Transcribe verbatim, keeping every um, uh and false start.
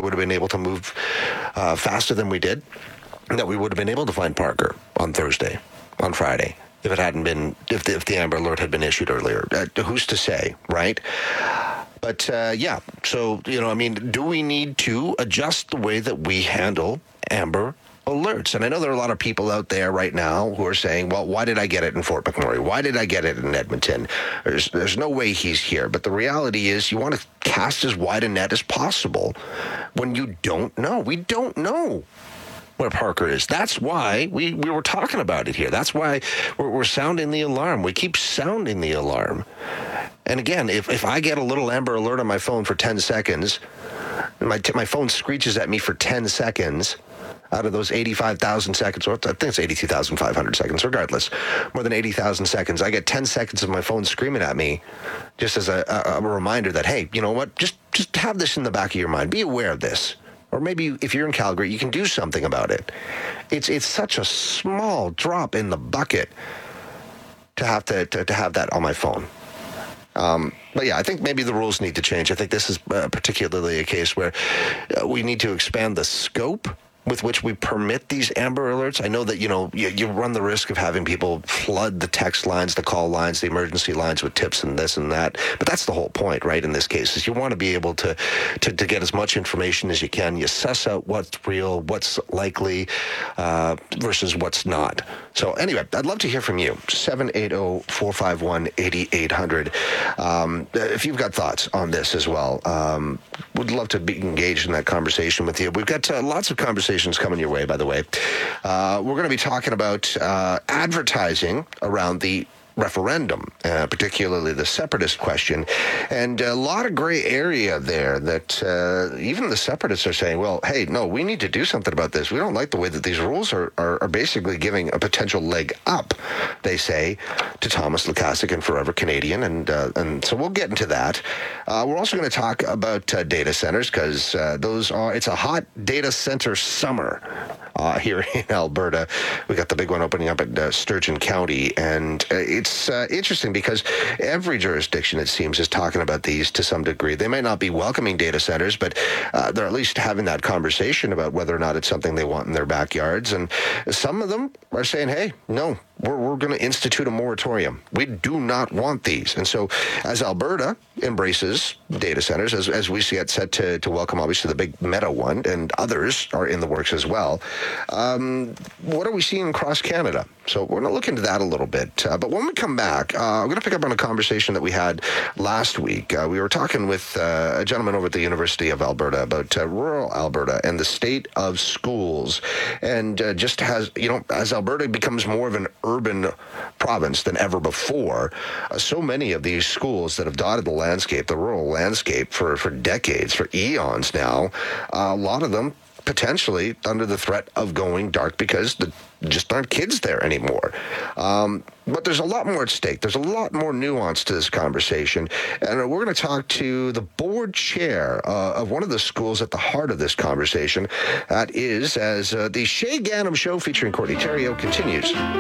would have been able to move uh, faster than we did, that we would have been able to find Parker on Thursday, on Friday, if it hadn't been, if the, if the Amber Alert had been issued earlier. Uh, who's to say, right? But, uh, yeah, so, you know, I mean, do we need to adjust the way that we handle Amber Alerts? And I know there are a lot of people out there right now who are saying, well, why did I get it in Fort McMurray? Why did I get it in Edmonton? There's, there's no way he's here. But the reality is you want to cast as wide a net as possible when you don't know. We don't know where Parker is. That's why we, we were talking about it here. That's why we're, we're sounding the alarm. We keep sounding the alarm. And again, if, if I get a little Amber Alert on my phone for ten seconds, and my, my phone screeches at me for ten seconds, out of those eighty-five thousand seconds, or I think it's eighty-two thousand five hundred seconds, regardless, more than eighty thousand seconds, I get ten seconds of my phone screaming at me just as a, a, a reminder that, hey, you know what, just, just have this in the back of your mind. Be aware of this. Or maybe if you're in Calgary, you can do something about it. It's it's such a small drop in the bucket to have to, to, to have that on my phone. Um, but yeah, I think maybe the rules need to change. I think this is uh, particularly a case where uh, we need to expand the scope with which we permit these Amber Alerts. I know that, you know, you, you run the risk of having people flood the text lines, the call lines, the emergency lines with tips and this and that. But that's the whole point, right, in this case, is you want to be able to, to, to get as much information as you can. You suss out what's real, what's likely, uh, versus what's not. So anyway, I'd love to hear from you. seven eight zero, four five one, eight eight zero zero. Um, if you've got thoughts on this as well, um, would love to be engaged in that conversation with you. We've got uh, lots of conversations coming your way, by the way. Uh, we're going to be talking about uh, advertising around the referendum, uh, particularly the separatist question, and a lot of gray area there that uh, even the separatists are saying, well, hey, no, we need to do something about this. We don't like the way that these rules are, are, are basically giving a potential leg up, they say, to Thomas Lukasik and Forever Canadian, and uh, and so we'll get into that. Uh, we're also going to talk about uh, data centers, because uh, those are, it's a hot data center summer uh, here in Alberta. We got the big one opening up at uh, Sturgeon County, and uh, it's uh, interesting because every jurisdiction, it seems, is talking about these to some degree. They might not be welcoming data centers, but uh, they're at least having that conversation about whether or not it's something they want in their backyards. And some of them are saying, hey, no, we're, we're going to institute a moratorium. We do not want these. And so as Alberta embraces data centers, as, as we see it set to, to welcome, obviously, the big Meta one, and others are in the works as well, um, what are we seeing across Canada? So we're going to look into that a little bit. Uh, but when we come back, uh, I'm going to pick up on a conversation that we had last week. Uh, we were talking with uh, a gentleman over at the University of Alberta about uh, rural Alberta and the state of schools. And uh, just has, you know, as Alberta becomes more of an urban province than ever before, uh, so many of these schools that have dotted the landscape, the rural landscape for, for decades, for eons now, uh, a lot of them potentially under the threat of going dark because the just aren't kids there anymore. Um, but there's a lot more at stake. There's a lot more nuance to this conversation. And we're going to talk to the board chair uh, of one of the schools at the heart of this conversation. That is, as uh, the Shay Gannam Show featuring Courtney Theriault continues